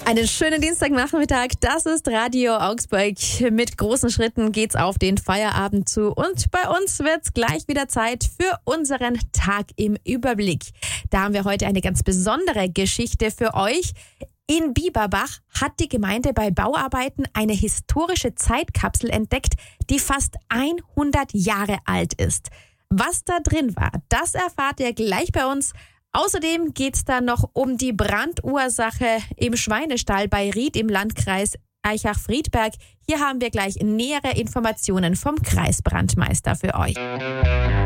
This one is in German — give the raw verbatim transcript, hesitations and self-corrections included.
Einen schönen Dienstagnachmittag, das ist Radio Augsburg. Mit großen Schritten geht's auf den Feierabend zu und bei uns wird's gleich wieder Zeit für unseren Tag im Überblick. Da haben wir heute eine ganz besondere Geschichte für euch. In Bieberbach hat die Gemeinde bei Bauarbeiten eine historische Zeitkapsel entdeckt, die fast hundert Jahre alt ist. Was da drin war, das erfahrt ihr gleich bei uns. Außerdem geht's da noch um die Brandursache im Schweinestall bei Ried im Landkreis Aichach-Friedberg. Hier haben wir gleich nähere Informationen vom Kreisbrandmeister für euch.